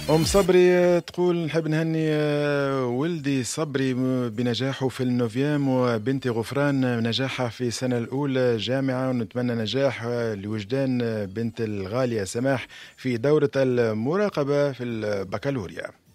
أم صبري تقول نحب نهني ولدي صبري بنجاحه في النوفيام، وبنتي غفران نجاحها في السنة الأولى جامعة، ونتمنى نجاح لوجدان بنت الغالية سماح في دورة المراقبة في البكالوريا.